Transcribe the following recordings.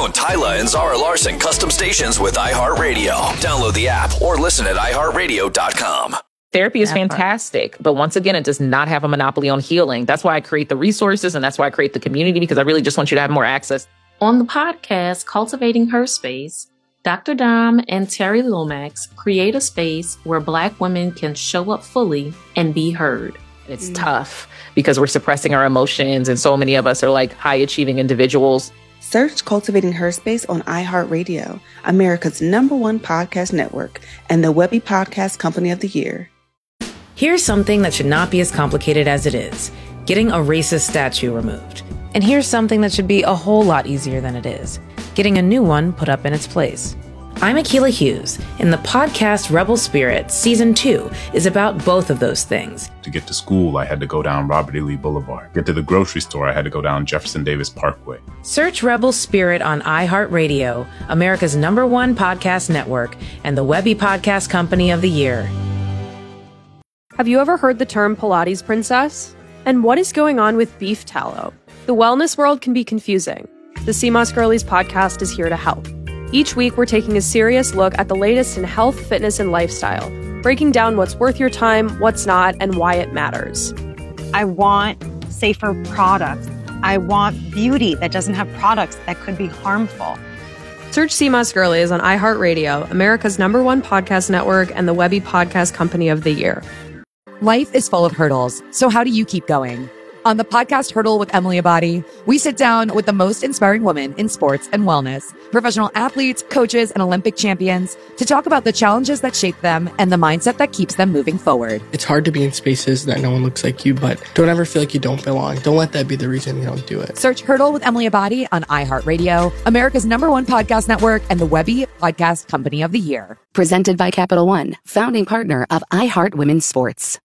Own Tyla and Zara Larson custom stations with iHeartRadio. Download the app or listen at iHeartRadio.com. Therapy is fantastic, but once again, it does not have a monopoly on healing. That's why I create the resources, and that's why I create the community, because I really just want you to have more access. On the podcast, Cultivating Her Space, Dr. Dom and Terry Lomax create a space where Black women can show up fully and be heard. It's tough because we're suppressing our emotions, and so many of us are like high-achieving individuals. Search Cultivating Her Space on iHeartRadio, America's #1 podcast network, and the Webby Podcast Company of the Year. Here's something that should not be as complicated as it is: getting a racist statue removed. And here's something that should be a whole lot easier than it is: getting a new one put up in its place. I'm Akilah Hughes, and the podcast Rebel Spirit Season 2 is about both of those things. To get to school, I had to go down Robert E. Lee Boulevard. Get to the grocery store, I had to go down Jefferson Davis Parkway. Search Rebel Spirit on iHeartRadio, America's #1 podcast network, and the Webby Podcast Company of the Year. Have you ever heard the term Pilates princess? And what is going on with beef tallow? The wellness world can be confusing. The CMOS Girlies podcast is here to help. Each week, we're taking a serious look at the latest in health, fitness, and lifestyle, breaking down what's worth your time, what's not, and why it matters. I want safer products. I want beauty that doesn't have products that could be harmful. Search CMOS Girlies on iHeartRadio, America's #1 podcast network, and the Webby Podcast Company of the Year. Life is full of hurdles, so how do you keep going? On the podcast Hurdle with Emily Abadi, we sit down with the most inspiring women in sports and wellness, professional athletes, coaches, and Olympic champions to talk about the challenges that shape them and the mindset that keeps them moving forward. It's hard to be in spaces that no one looks like you, but don't ever feel like you don't belong. Don't let that be the reason you don't do it. Search Hurdle with Emily Abadi on iHeartRadio, America's #1 podcast network, and the Webby Podcast Company of the Year. Presented by Capital One, founding partner of iHeart Women's Sports.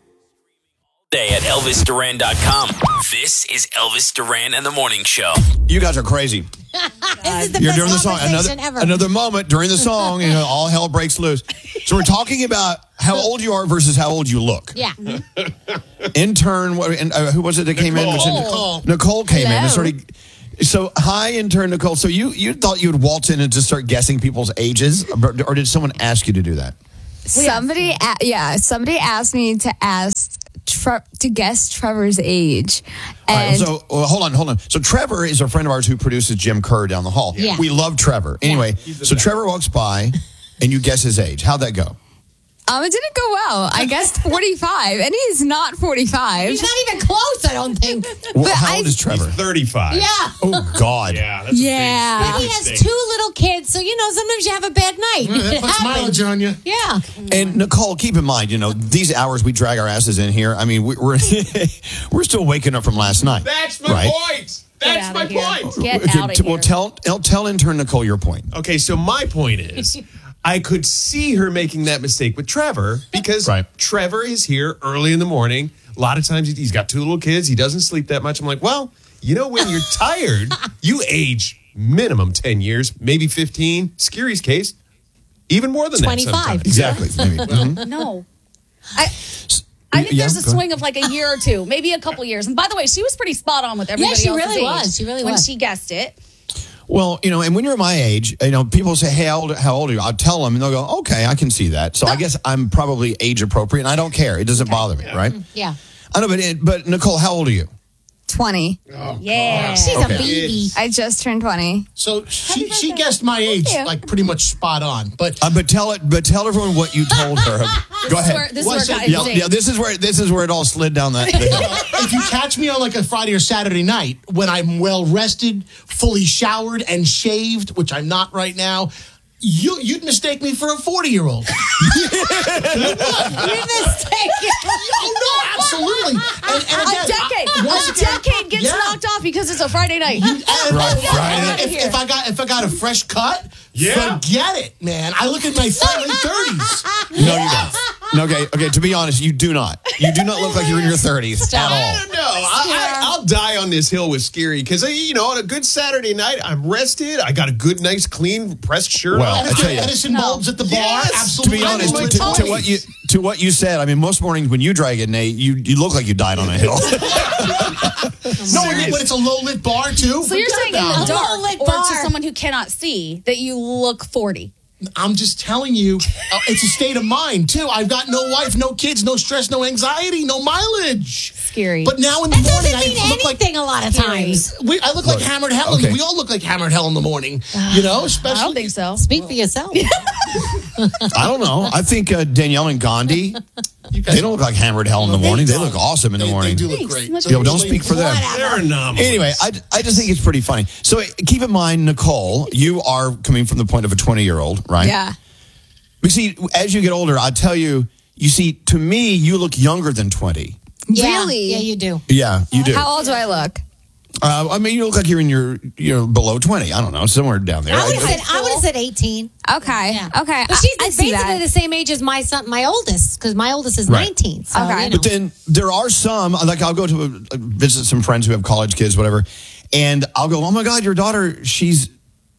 Day at ElvisDuran.com. This is Elvis Duran and the Morning Show. You guys are crazy. This is the You're best during the song. conversation ever. Another moment during the song, all hell breaks loose. So we're talking about how old you are versus how old you look. Yeah. Intern, who was it that came in? Nicole came in and started. So, hi, intern Nicole. So you thought you would waltz in and just start guessing people's ages, or did someone ask you to do that? Somebody asked me to guess Trevor's age. And all right, so hold on. So Trevor is a friend of ours who produces Jim Kerr down the hall. Yeah. We love Trevor. Anyway, so Trevor walks by and you guess his age. How'd that go? It didn't go well. I guessed 45, and he's not 45. He's not even close, I don't think. Well, how old is Trevor? He's 35. Yeah. Oh, God. Yeah. That's But he has 2 little kids, so, sometimes you have a bad night. That puts mileage on you. Yeah. And Nicole, keep in mind, these hours we drag our asses in here. I mean, we're still waking up from last night. That's my point. That's my point. Get out of here. Well, tell intern Nicole your point. Okay, so my point is, I could see her making that mistake with Trevor because Trevor is here early in the morning. A lot of times he's got 2 little kids. He doesn't sleep that much. I'm like, well, when you're tired, you age minimum 10 years, maybe 15. Scary's case, even more than 25. that sometimes. Exactly. Maybe. No. I think there's a swing of like a year or 2, maybe a couple years. And by the way, she was pretty spot on with everybody she else's really age was. She really when was. she guessed it. Well, and when you're my age, people say, hey, how old are you? I'll tell them, and they'll go, okay, I can see that. So I guess I'm probably age appropriate, and I don't care. It doesn't bother me, right? Yeah. I know, but Nicole, how old are you? 20. Oh, yeah. God. She's a baby. I just turned 20. So she guessed my age like pretty much spot on. But tell everyone what you told her. Go ahead. This is where guys this is where it all slid down the hill. If you catch me on like a Friday or Saturday night when I'm well rested, fully showered and shaved, which I'm not right now, you'd mistake me for a 40-year-old. You mistake Oh, no, absolutely. And again, a decade gets knocked off because it's a Friday night. If I got a fresh cut, forget it, man. I look at my late 30s. No, you don't. Okay. To be honest, you do not. You do not look like you're in your 30s at all. I don't know. I'll die on this hill with Scary because, on a good Saturday night, I'm rested. I got a good, nice, clean, pressed shirt on. I tell you, Edison bulbs at the bar. Yes. Absolutely. To be honest, to what you said, I mean, most mornings when you drag it, Nate, you look like you died on a hill. No, but it's a low lit bar too. So you're saying in the dark low-lit or bar. to someone who cannot see that you look 40. I'm just telling you, it's a state of mind, too. I've got no wife, no kids, no stress, no anxiety, no mileage. Scary. But now in the morning, I look like a lot of times. I look like hammered hell. Okay. We all look like hammered hell in the morning. You know, especially. I don't think so. Speak for yourself. I don't know. I think Danielle and Gandhi, they don't look like hammered hell in the morning. They look awesome in the morning. They do look great. Yeah, don't speak for them. They're anomalies. Anyway, I just think it's pretty funny. So keep in mind, Nicole, you are coming from the point of a 20-year-old, right? Yeah. We see, as you get older, I tell you, to me, you look younger than 20. Really? Yeah, you do. Yeah, you do. How old do I look? I mean, you look like you're in your below 20. I don't know, somewhere down there. I would have said 18. Okay. Yeah. Okay. But she's I see basically that. the same age as my son, my oldest, because my oldest is Right. 19. So, Okay. you know. But then there are some, like I'll go to visit some friends who have college kids, whatever, and I'll go, oh my God, your daughter, she's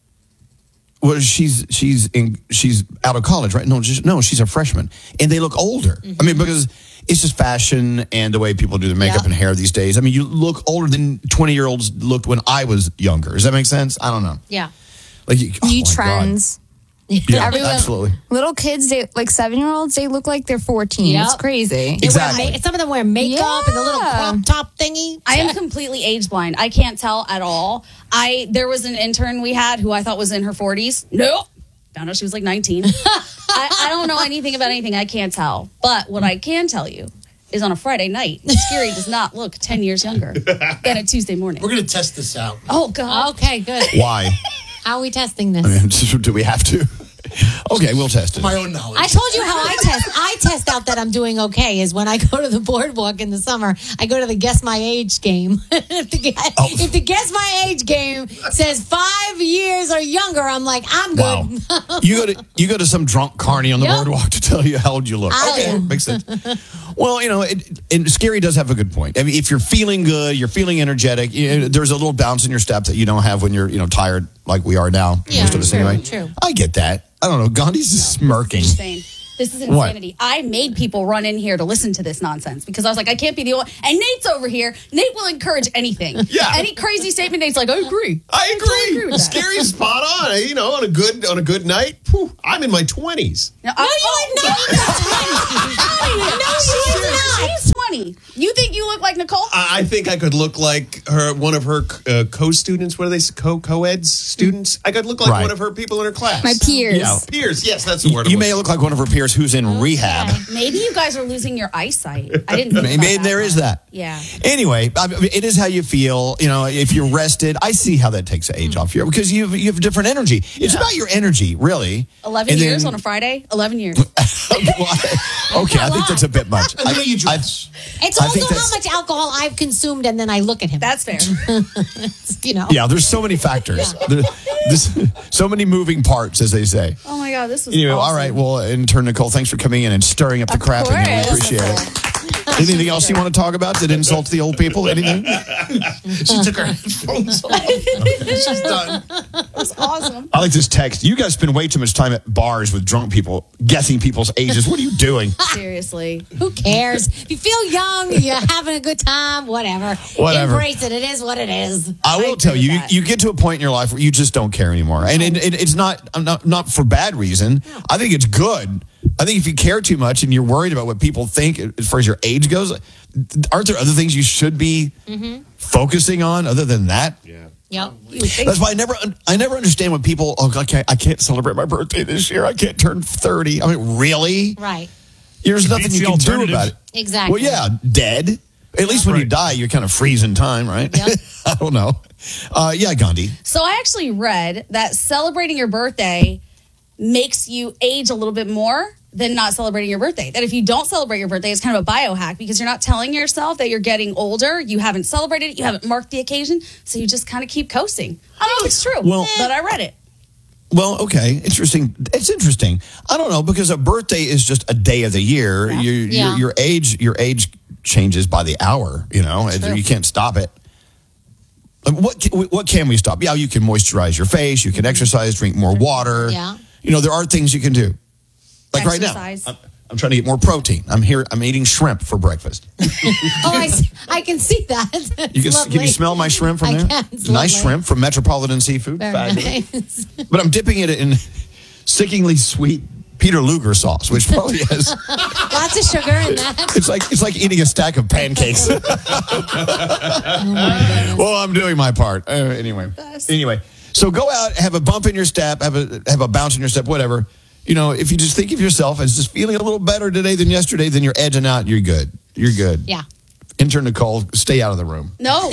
out of college, right? No, she's a freshman, and they look older. I mean, because it's just fashion and the way people do their makeup and hair these days. I mean, you look older than 20-year-olds looked when I was younger. Does that make sense? I don't know. Yeah. Like New my trends. God. Yeah, absolutely. Little kids, like 7-year-olds, they look like they're 14. Yep. It's crazy. Exactly. Some of them wear makeup and the little crop top thingy. I am completely age blind. I can't tell at all. There was an intern we had who I thought was in her 40s. Nope. Found out she was like 19. I don't know anything about anything. I can't tell. But what I can tell you is on a Friday night, Scary does not look 10 years younger than a Tuesday morning. We're going to test this out. Oh, God. Okay, good. Why? How are we testing this? I mean, do we have to? Okay, we'll test it. My own knowledge. I told you how I test. I test out that I'm doing okay is when I go to the boardwalk in the summer. I go to the Guess My Age game. If the Guess My Age game says 5 years or younger, I'm like, I'm good. Wow. You go to some drunk carny on the boardwalk to tell you how old you look. Okay, makes sense. Well, and Scary does have a good point. I mean, if you're feeling good, you're feeling energetic, there's a little bounce in your step that you don't have when you're, tired like we are now. Yeah, most of us anyway. true. I get that. I don't know. Gandhi's just smirking. Insane. This is insanity. I made people run in here to listen to this nonsense because I was like, I can't be the only. And Nate's over here. Nate will encourage anything. Yeah. Any crazy statement, Nate's like, I agree. I agree. with that. Scary's spot on. On a good night, I'm in my 20s. No, She's 20. You think you look like Nicole? I think I could look like one of her co-students. What are they? Co-eds students? I could look like one of her people in her class. My peers. Yeah, peers. Yes, that's the word. You may look like one of her peers who's in rehab. Maybe you guys are losing your eyesight. I didn't think Maybe about there is that. Yeah. Anyway, it is how you feel. If you're rested, I see how that takes the age off you because you have different energy. It's about your energy, really. 11 years on a Friday? 11 years. Okay, I think that's a bit much. And the way you dress. It's also how much alcohol I've consumed, and then I look at him. That's fair. Yeah, there's so many factors. There's so many moving parts, as they say. Oh my God, this was Anyway, awesome. all right. Well, intern Nicole, thanks for coming in and stirring up the crap. And we appreciate it. Anything else you want to talk about that insults the old people? Anything? She took her headphones off. She's done. That's awesome. I like this text. You guys spend way too much time at bars with drunk people, guessing people's ages. What are you doing? Seriously. Who cares? If you feel young, you're having a good time, whatever. Embrace it. It is what it is. I will tell you, you get to a point in your life where you just don't care anymore. And it's not for bad reason. I think it's good. I think if you care too much and you're worried about what people think as far as your age goes, aren't there other things you should be focusing on other than that? Yeah. Yep. That's why I never understand when people, I can't celebrate my birthday this year. I can't turn 30. I mean, really? Right. There's nothing you can do about it. Exactly. Well, yeah, dead. At least when you die, you kind of freeze in time, right? Yep. I don't know. Yeah, Gandhi. So I actually read that celebrating your birthday makes you age a little bit more than not celebrating your birthday. That if you don't celebrate your birthday, it's kind of a biohack because you're not telling yourself that you're getting older. You haven't celebrated it. You haven't marked the occasion. So you just kind of keep coasting. I don't know if it's true, but I read it. Well, okay. Interesting. It's interesting. I don't know, because a birthday is just a day of the year. Yeah. Your age changes by the hour, You can't stop it. What can we stop? Yeah, you can moisturize your face, you can exercise, drink more water. Yeah. There are things you can do. Like Exercise. right now. I'm trying to get more protein. I'm eating shrimp for breakfast. I can see that. Can you smell my shrimp from there? I can. It's Nice lovely. shrimp from Metropolitan Seafood. Very Fabulous. nice. But I'm dipping it in sickeningly sweet Peter Luger sauce, which probably has Lots of sugar in that. it's like eating a stack of pancakes. Well, I'm doing my part. Anyway. So go out, have a bump in your step, have a bounce in your step, whatever. You know, if you just think of yourself as just feeling a little better today than yesterday, then you're edging out. You're good. You're good. Yeah. Intern Nicole, stay out of the room. No.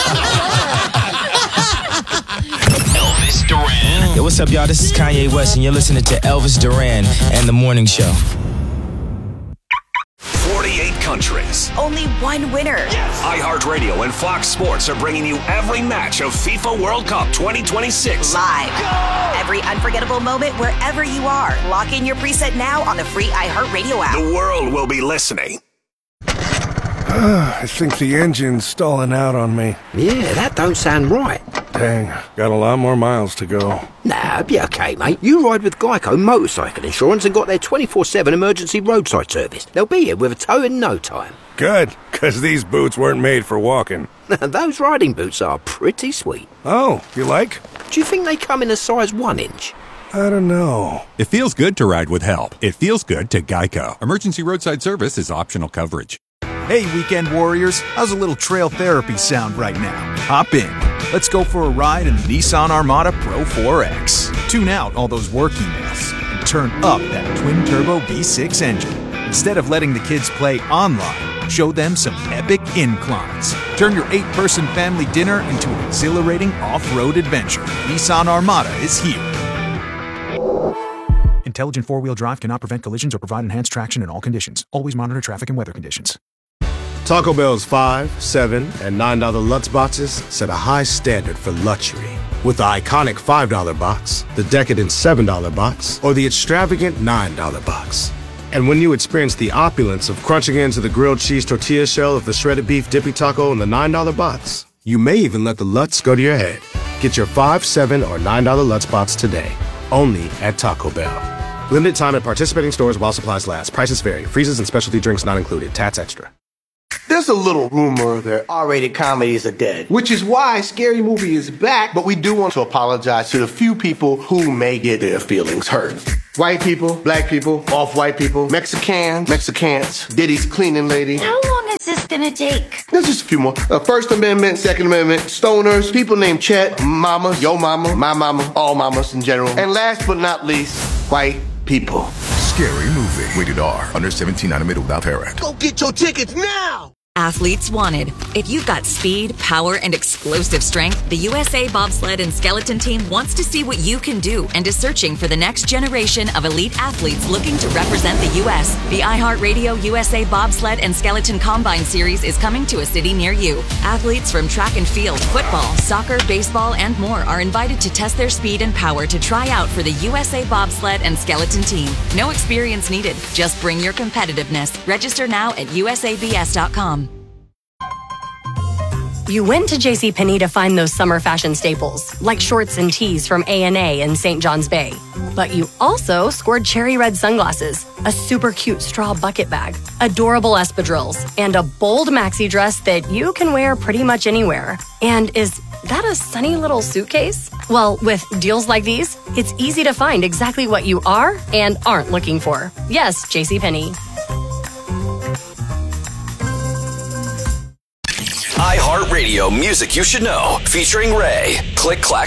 Elvis Duran. Yo, what's up, y'all? This is Kanye West, and you're listening to Elvis Duran and The Morning Show. 48 countries. Only one winner. iHeartRadio and Fox Sports are bringing you every match of FIFA World Cup 2026. Live. Every unforgettable moment wherever you are. Lock in your preset now on the free iHeartRadio app. The world will be listening. I think the engine's stalling out on me. Yeah, that don't sound right. Dang, got a lot more miles to go. Nah, be okay, mate. You ride with Geico Motorcycle Insurance and got their 24/7 emergency roadside service. They'll be here with a tow in no time. Good, because these boots weren't made for walking. Those riding boots are pretty sweet. Oh, you like? Do you think they come in a size 1 inch? I don't know. It feels good to ride with help. It feels good to Geico. Emergency roadside service is optional coverage. Hey, weekend warriors, how's a little trail therapy sound right now? Hop in. Let's go for a ride in the Nissan Armada Pro 4X. Tune out all those work emails and turn up that twin-turbo V6 engine. Instead of letting the kids play online, show them some epic inclines. Turn your 8-person family dinner into an exhilarating off-road adventure. Nissan Armada is here. Intelligent four-wheel drive cannot prevent collisions or provide enhanced traction in all conditions. Always monitor traffic and weather conditions. Taco Bell's $5, $7, and $9 Lutz boxes set a high standard for luxury. With the iconic $5 box, the decadent $7 box, or the extravagant $9 box. And when you experience the opulence of crunching into the grilled cheese tortilla shell of the shredded beef dippy taco in the $9 box, you may even let the Lutz go to your head. Get your $5, $7, or $9 Lutz box today, only at Taco Bell. Limited time at participating stores while supplies last. Prices vary. Freezes and specialty drinks not included. Tats extra. There's a little rumor that R-rated comedies are dead, which is why Scary Movie is back, but we do want to apologize to the few people who may get their feelings hurt. White people, black people, off-white people, Mexicans, Diddy's cleaning lady. How long is this gonna take? There's just a few more. First Amendment, Second Amendment, stoners, people named Chet, mamas, yo mama, my mama, all mamas in general. And last but not least, white people. Scary Movie. Rated R. Under 17, animated without parent. Go get your tickets now! Athletes wanted. If you've got speed, power, and explosive strength, the USA Bobsled and Skeleton Team wants to see what you can do and is searching for the next generation of elite athletes looking to represent the U.S. The iHeartRadio USA Bobsled and Skeleton Combine Series is coming to a city near you. Athletes from track and field, football, soccer, baseball, and more are invited to test their speed and power to try out for the USA Bobsled and Skeleton Team. No experience needed. Just bring your competitiveness. Register now at usabs.com. You went to JCPenney to find those summer fashion staples, like shorts and tees from A&A and St. John's Bay. But you also scored cherry red sunglasses, a super cute straw bucket bag, adorable espadrilles, and a bold maxi dress that you can wear pretty much anywhere. And is that a sunny little suitcase? Well, with deals like these, it's easy to find exactly what you are and aren't looking for. Yes, JCPenney. iHeartRadio Music You Should Know, featuring Ray. Click, clack,